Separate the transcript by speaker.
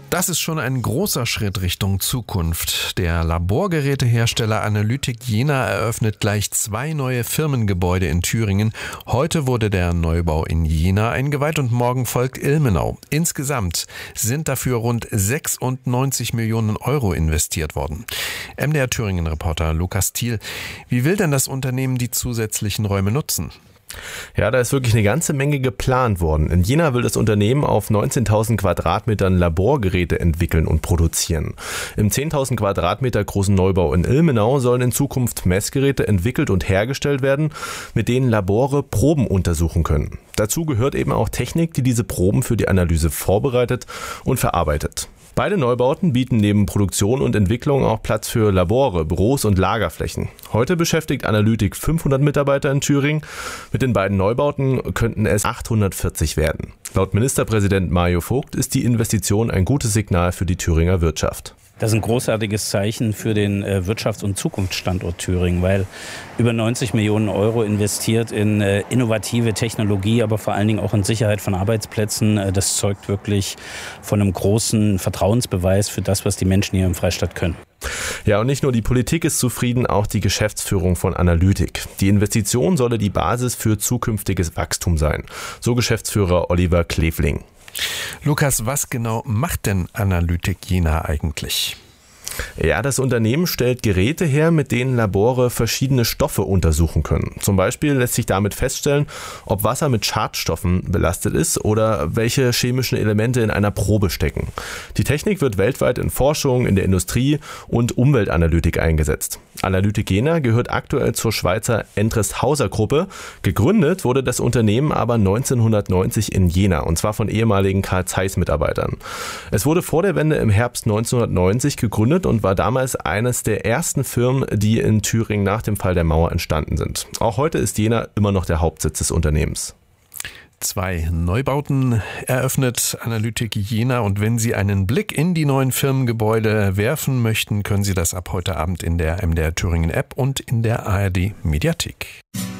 Speaker 1: Das ist schon ein großer Schritt Richtung Zukunft. Der Laborgerätehersteller Analytic Jena eröffnet gleich 2 neue Firmengebäude in Thüringen. Heute wurde der Neubau in Jena eingeweiht und morgen folgt Ilmenau. Insgesamt sind dafür rund 96 Millionen Euro investiert worden. MDR Thüringen-Reporter Lukas Thiel. Wie will denn das Unternehmen die zusätzlichen Räume nutzen?
Speaker 2: Ja, da ist wirklich eine ganze Menge geplant worden. In Jena will das Unternehmen auf 19.000 Quadratmetern Laborgeräte entwickeln und produzieren. Im 10.000 Quadratmeter großen Neubau in Ilmenau sollen in Zukunft Messgeräte entwickelt und hergestellt werden, mit denen Labore Proben untersuchen können. Dazu gehört eben auch Technik, die diese Proben für die Analyse vorbereitet und verarbeitet. Beide Neubauten bieten neben Produktion und Entwicklung auch Platz für Labore, Büros und Lagerflächen. Heute beschäftigt Analytic 500 Mitarbeiter in Thüringen. Mit den beiden Neubauten könnten es 840 werden. Laut Ministerpräsident Mario Vogt ist die Investition ein gutes Signal für die Thüringer Wirtschaft.
Speaker 3: Das ist ein großartiges Zeichen für den Wirtschafts- und Zukunftsstandort Thüringen, weil über 90 Millionen Euro investiert in innovative Technologie, aber vor allen Dingen auch in Sicherheit von Arbeitsplätzen. Das zeugt wirklich von einem großen Vertrauensbeweis für das, was die Menschen hier im Freistaat können.
Speaker 2: Ja, und nicht nur die Politik ist zufrieden, auch die Geschäftsführung von Analytic. Die Investition solle die Basis für zukünftiges Wachstum sein, so Geschäftsführer Oliver Klevling.
Speaker 1: Lukas, was genau macht denn Analytic Jena eigentlich?
Speaker 2: Ja, das Unternehmen stellt Geräte her, mit denen Labore verschiedene Stoffe untersuchen können. Zum Beispiel lässt sich damit feststellen, ob Wasser mit Schadstoffen belastet ist oder welche chemischen Elemente in einer Probe stecken. Die Technik wird weltweit in Forschung, in der Industrie und Umweltanalytik eingesetzt. Analytic Jena gehört aktuell zur Schweizer Endrest-Hauser-Gruppe. Gegründet wurde das Unternehmen aber 1990 in Jena, und zwar von ehemaligen Carl Zeiss-Mitarbeitern. Es wurde vor der Wende im Herbst 1990 gegründet und war damals eines der ersten Firmen, die in Thüringen nach dem Fall der Mauer entstanden sind. Auch heute ist Jena immer noch der Hauptsitz des Unternehmens.
Speaker 1: 2 Neubauten eröffnet Analytic Jena, und wenn Sie einen Blick in die neuen Firmengebäude werfen möchten, können Sie das ab heute Abend in der MDR Thüringen App und in der ARD Mediathek.